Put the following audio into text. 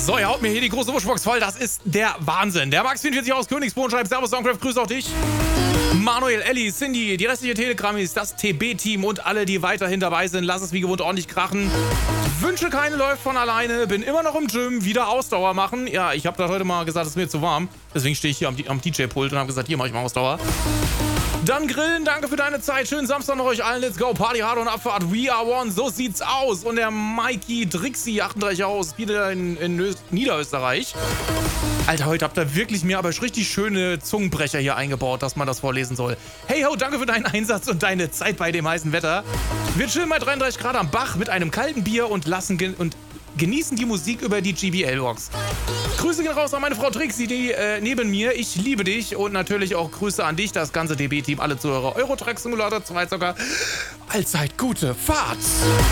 So, ihr haut mir hier die große Wuschbox voll. Das ist der Wahnsinn. Der Max44 aus Königsbrunn schreibt Servus, Soundcraft, grüß auch dich. Manuel, Ellie, Cindy, die restliche Telegrammis, das TB-Team und alle, die weiterhin dabei sind. Lass es wie gewohnt ordentlich krachen. Wünsche keine läuft von alleine. Bin immer noch im Gym. Wieder Ausdauer machen. Ja, ich habe da heute mal gesagt, es ist mir zu warm. Deswegen stehe ich hier am DJ-Pult und habe gesagt, hier mache ich mal Ausdauer. Dann grillen, danke für deine Zeit. Schönen Samstag noch euch allen. Let's go. Party hard und Abfahrt. We are one. So sieht's aus. Und der Mikey Drixi, 38 aus, wieder in Niederösterreich. Alter, heute habt ihr wirklich mir aber richtig schöne Zungenbrecher hier eingebaut, dass man das vorlesen soll. Hey ho, danke für deinen Einsatz und deine Zeit bei dem heißen Wetter. Wir chillen bei 33 Grad am Bach mit einem kalten Bier und genießen die Musik über die GBL-Box. Grüße gehen raus an meine Frau Trixi, die neben mir. Ich liebe dich und natürlich auch Grüße an dich, das ganze DB-Team, alle Zuhörer. Euro Truck Simulator 2 Zocker. Allzeit gute Fahrt!